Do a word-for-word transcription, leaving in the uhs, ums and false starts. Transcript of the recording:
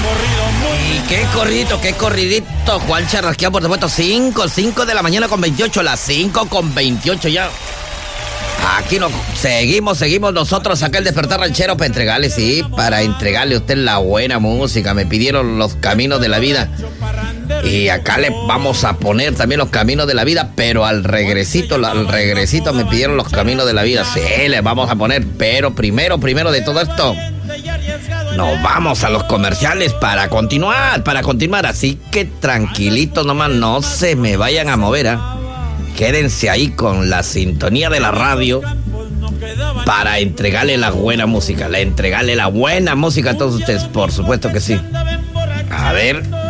Y qué corridito, qué corridito, Juan Charrasqueado, por supuesto, cinco, cinco de la mañana con veintiocho, las cinco con veintiocho ya. Aquí nos seguimos, seguimos nosotros acá el Despertar Ranchero para entregarle, sí, para entregarle a usted la buena música. Me pidieron los caminos de la vida. Y acá le vamos a poner también los caminos de la vida, pero al regresito, al regresito me pidieron los caminos de la vida. Sí, les vamos a poner, pero primero, primero de todo esto, nos vamos a los comerciales para continuar, para continuar. Así que tranquilitos nomás, no se me vayan a mover, ¿eh? Quédense ahí con la sintonía de la radio para entregarle la buena música, la entregarle la buena música a todos ustedes, por supuesto que sí. A ver...